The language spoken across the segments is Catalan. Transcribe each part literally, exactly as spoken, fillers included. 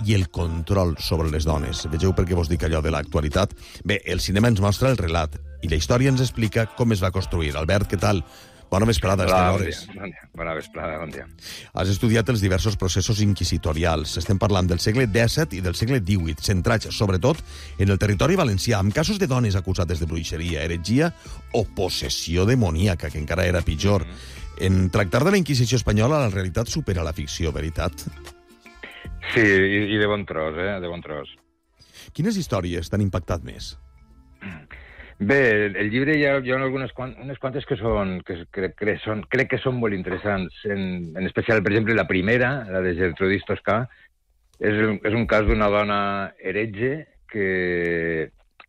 i el control sobre les dones. Vegeu per què vos dic allò de l'actualitat. Bé, el cinema ens mostra el relat i la història ens explica com es va construir. Albert, què tal? Bona vesprada, Hola, bon dia. Bon dia. Bona vesprada, bon dia. Has estudiat els diversos processos inquisitorials. Estem parlant del segle dèsset i del segle díhuit, centrats sobretot en el territori valencià, amb casos de dones acusades de bruixeria, heretgia o possessió demoníaca, que encara era pitjor. Mm. En tractar de la Inquisició espanyola, la realitat supera la ficció, veritat? Sí, i, i de bon tros, eh? De bon tros. Quines històries t'han impactat més? Bé, el, el llibre hi ha, hi ha algunes unes quantes que són, que crec, que són, crec que són molt interessants. En, en especial, per exemple, la primera, la de Gertrudis Toscà, és, és un cas d'una dona heretge que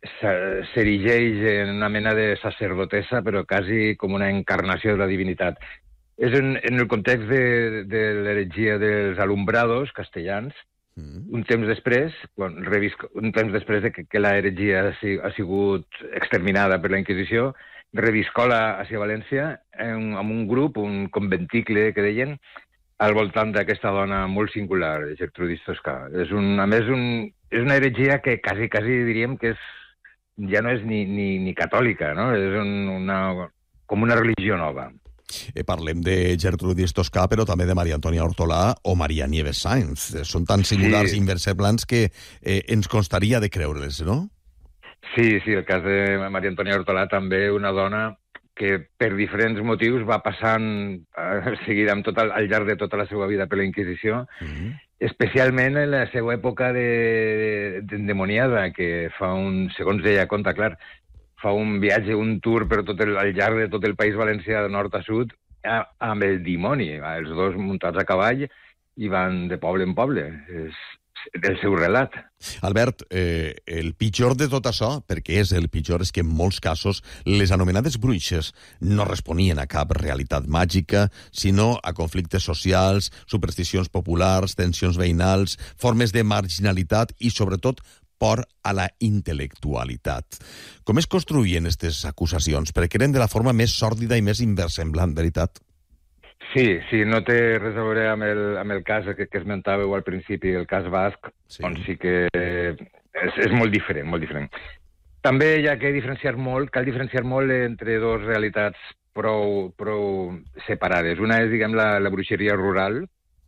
s'erigeix en una mena de sacerdotessa, però quasi com una encarnació de la divinitat. És en, en el context de, de l'heretgia dels alumbrados castellans, un temps després, quan revisc, un temps després de que, que la heretgia ha, ha sigut exterminada per la Inquisició, reviscola hacia València en, amb un grup, un conventicle, que deien, al voltant d'aquesta dona molt singular, Gertrudis Toscà. És un, a més, un, és una heretgia que quasi, quasi diríem que és, ja no és ni, ni, ni catòlica, no? És un, una, com una religió nova. Eh, parlem de Gertrudis Toscà, però també de Maria Antònia Hortolà o Maria Nieves Sáenz. Són tan singulars sí. i inversemblants que eh, ens costaria de creure'ls, no? Sí, sí, el cas de Maria Antònia Hortolà també, una dona que per diferents motius va passant eh, seguida amb tot el, al llarg de tota la seva vida per la Inquisició, mm-hmm. especialment en la seva època de, de endemoniada, que fa un, segons ella conta, clar, fa un viatge, un tour per tot el, al llarg de tot el País Valencià, de nord a sud, a, amb el dimoni, els dos muntats a cavall, i van de poble en poble. És el seu relat. Albert, eh, el pitjor de tot això, perquè és el pitjor, és que en molts casos les anomenades bruixes no responien a cap realitat màgica, sinó a conflictes socials, supersticions populars, tensions veïnals, formes de marginalitat i, sobretot, por a la intel·lectualitat. Com es construïen aquestes acusacions? Perquè eren de la forma més sòrdida i més inversemblant, veritat? Sí, sí, no té res a veure amb el, amb el cas que, que esmentàveu al principi, el cas basc, sí. on sí que és, és molt diferent, molt diferent. També hi ha que diferenciar molt, cal diferenciar molt entre dues realitats prou, prou separades. Una és, diguem, la, la bruixeria rural,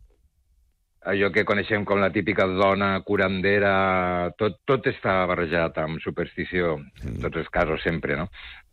allò que coneixem com la típica dona curandera, tot, tot està barrejat amb superstició, en tots els casos sempre, no?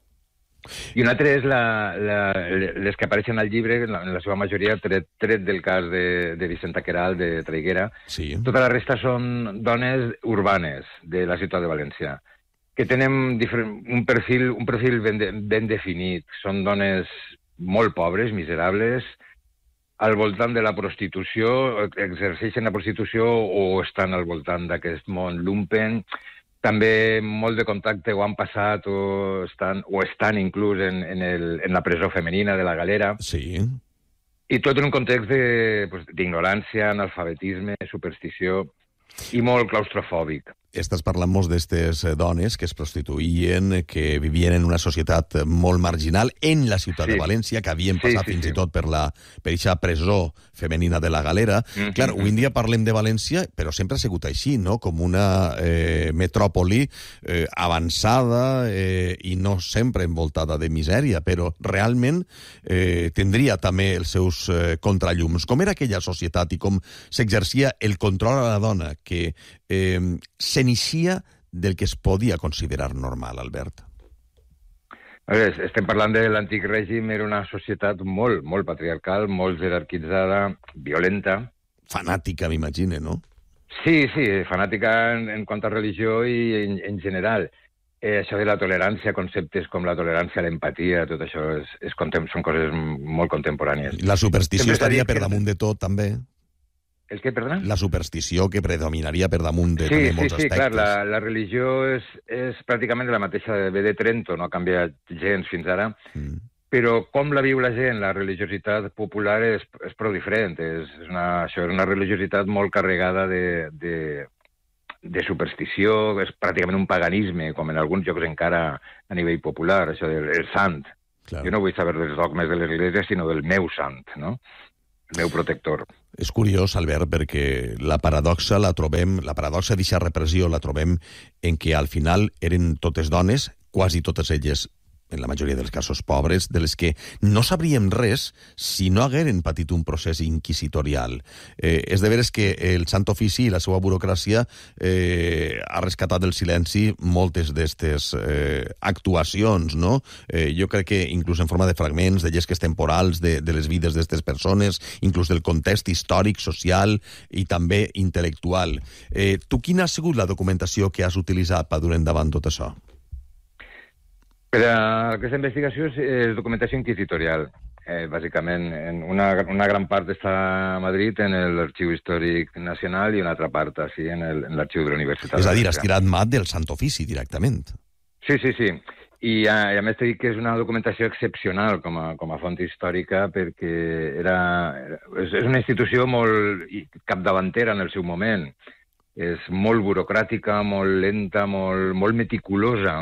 I una altra és la, la, les que apareixen al llibre, en la, en la seva majoria, tret, tret del cas de, de Vicenta Queralt, de Traiguera. Sí. Tota la resta són dones urbanes de la ciutat de València, que tenen un perfil, un perfil ben, de, ben definit. Són dones molt pobres, miserables, al voltant de la prostitució, exerceixen la prostitució o estan al voltant d'aquest món lumpen. També molt de contacte ho han passat o estan, o estan inclús en, en, el, en la presó femenina de la Galera. Sí. I tot en un context d'ignorància, pues, analfabetisme, superstició i molt claustrofòbic. Estàs parlant molts d'aquestes dones que es prostituïen, que vivien en una societat molt marginal en la ciutat sí. de València, que havien passat sí, sí, fins sí. i tot per la per aquesta presó femenina de la Galera. Mm-hmm. Clar, avui en dia parlem de València, però sempre ha sigut així, no? Com una eh, metròpoli eh, avançada eh, i no sempre envoltada de misèria, però realment eh, tindria també els seus eh, contrallums. Com era aquella societat i com s'exercia el control a la dona que eh, s'inicia del que es podia considerar normal, Albert? A veure, estem parlant de l'antic règim, era una societat molt, molt patriarcal, molt jerarquitzada, violenta. Fanàtica, m'imagine, no? Sí, sí, fanàtica en, en quant a religió i en, en general. Eh, això de la tolerància, conceptes com la tolerància, l'empatia, tot això és, és contem, són coses molt contemporànies. La superstició Sempre estaria per damunt de tot, també. El què, perdona? La superstició que predominaria per damunt de sí, també sí, molts sí, aspectes. Sí, clar, la, la religió és, és pràcticament la mateixa de B de Trento, no ha canviat gens fins ara, mm. però com la viu la gent, la religiositat popular és, és prou diferent. És, és una, això és una religiositat molt carregada de, de, de superstició, és pràcticament un paganisme, com en alguns llocs encara a nivell popular, això del el sant. Clar. Jo no vull saber dels dogmes de l'Església, sinó del meu sant, no? el meu protector. És curiós, Albert, perquè la paradoxa la trobem, la paradoxa d'aquesta repressió la trobem en què al final eren totes dones, quasi totes elles en la majoria dels casos pobres, de les que no sabríem res si no hagueren patit un procés inquisitorial. Eh, és de veres que el Sant Ofici i la seva burocràcia eh, ha rescatat del silenci moltes d'aquestes eh, actuacions, no? Eh, jo crec que inclús en forma de fragments, de llesques temporals de, de les vides d'aquestes persones, inclús del context històric, social i també intel·lectual. Eh, tu quina ha sigut la documentació que has utilitzat per dur endavant tot això? Per a aquesta investigació és documentació inquisitorial. Eh, bàsicament, en una, una gran part està a Madrid, en l'Arxiu Històric Nacional, i una altra part així en l'Arxiu de la Universitat. És a dir, has tirat mat del Sant Ofici directament. Sí, sí, sí. I a, i a més t'he dit que és una documentació excepcional com a, com a font històrica, perquè era, és, és una institució molt capdavantera en el seu moment. És molt burocràtica, molt lenta, molt, molt meticulosa,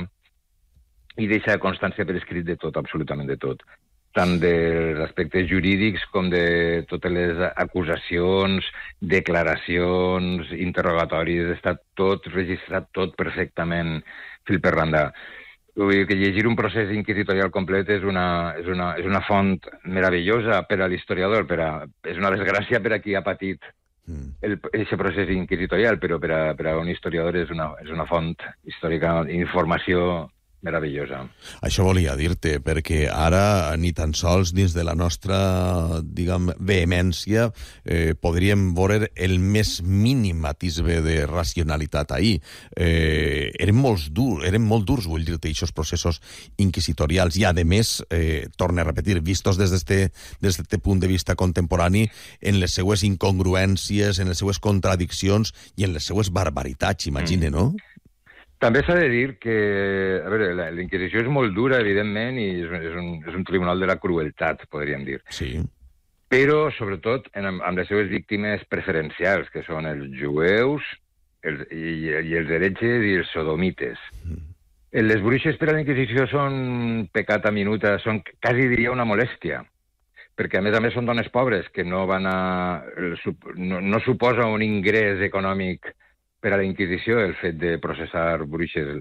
i deixa constància per escrit de tot, absolutament de tot. Tant dels aspectes jurídics com de totes les acusacions, declaracions, interrogatoris, està tot registrat, tot perfectament fil per randa. Vull dir que llegir un procés inquisitorial complet és una, és una, és una font meravellosa per a l'historiador, per a, és una desgràcia per a qui ha patit aquest procés inquisitorial, però per a, per a un historiador és una, és una font històrica, informació meravellosa. Això volia dir-te, perquè ara ni tan sols dins de la nostra, diguem, vehemència eh, podríem veure el més mínim atisbe de racionalitat ahir. Eh, eren, molts dur, eren molt durs, vull dir-te, aquests processos inquisitorials, i a més, eh, torno a repetir, vistos des d'aquest punt de vista contemporani, en les seues incongruències, en les seues contradiccions i en les seues barbaritats, imagine, mm. no? També s'ha de dir que, a veure, la, la Inquisició és molt dura, evidentment, i és, és, un, és un tribunal de la crueltat, podríem dir. Sí. Però, sobretot, en, amb les seves víctimes preferencials, que són els jueus, els, i, i els heretges i els sodomites. Mm. Les bruixes per a la Inquisició són pecat a minuta, són, quasi diria, una molèstia, perquè, a més a més, són dones pobres, que no van a... no, no suposa un ingrés econòmic per a la Inquisició, el fet de processar bruixes.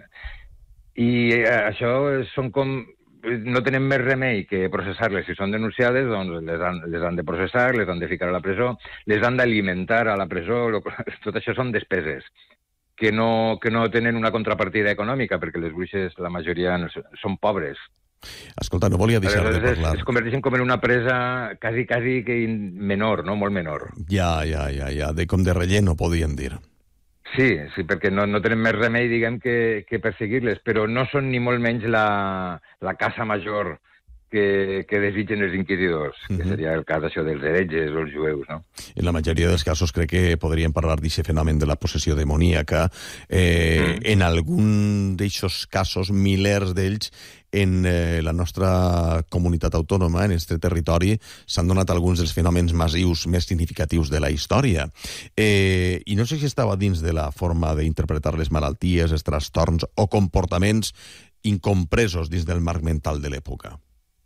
I això són com... no tenen més remei que processar-les. Si són denunciades, doncs les han, les han de processar, les han de ficar a la presó, les han d'alimentar a la presó, tot això són despeses que no, que no tenen una contrapartida econòmica, perquè les bruixes, la majoria, són pobres. Escolta, no volia deixar de parlar... Es, es converteixen com en una presa quasi, quasi que menor, no? Molt menor. Ja, ja, ja, ja, de com de relleno, podríem dir. Sí, sí, perquè no, no tenen més remei, diguem, que, que perseguir-les, però no són ni molt menys la, la casa major que, que desitgen els inquisidors, uh-huh. que seria el cas això dels heretges o els jueus, no? En la majoria dels casos crec que podríem parlar d'aquest fenomen de la possessió demoníaca. Eh, uh-huh. En algun d'aquests casos, milers d'ells, en eh, la nostra comunitat autònoma, en aquest territori, s'han donat alguns dels fenòmens massius més significatius de la història. Eh, I no sé si estava dins de la forma d'interpretar les malalties, els trastorns o comportaments incompresos dins del marc mental de l'època.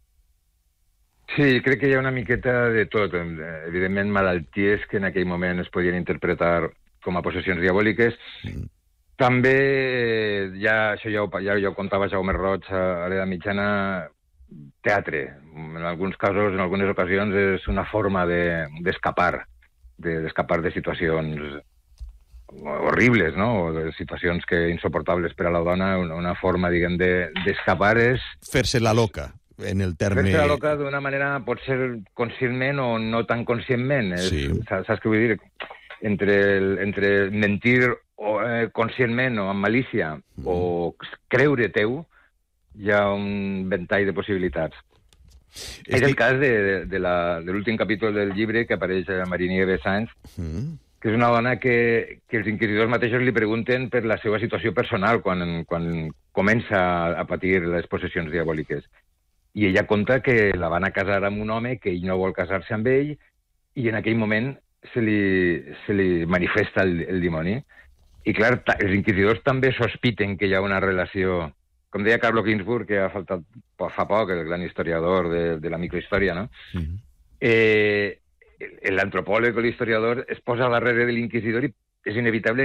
Sí, crec que hi ha una miqueta de tot. Evidentment, malalties que en aquell moment es podien interpretar com a possessions diabòliques. Mm. També, ja, això ja ho, ja, ja ho contava Jaume Roig a l'edat mitjana, teatre. En alguns casos, en algunes ocasions, és una forma d'escapar, de, d'escapar de situacions horribles, no? O de situacions que insoportables per a la dona. Una, una forma, diguem, d'escapar de, és... Fer-se la loca, en el terme... Fer-se la loca d'una manera, pot ser conscientment o no tan conscientment. Sí. És, saps què vull dir? Entre, el, entre mentir o, eh, conscientment o amb malícia, mm. o creure teu, hi ha un ventall de possibilitats. És, és el que... cas de, de, de, la, de l'últim capítol del llibre que apareix a Marie-Nieve Sainz, mm. que és una dona que, que els inquisidors mateixos li pregunten per la seva situació personal quan, quan comença a patir les possessions diabòliques. I ella conta que la van a casar amb un home, que ell no vol casar-se amb ell, i en aquell moment se li, se li manifesta el, el dimoni. I clar, ta, els inquisidors també sospiten que hi ha una relació, com deia Carlo Ginzburg, que ha faltat fa poc, el gran historiador de, de la microhistòria, no? Mm-hmm. eh, l'antropòleg o l'historiador es posa darrere de l'inquisidor i és inevitable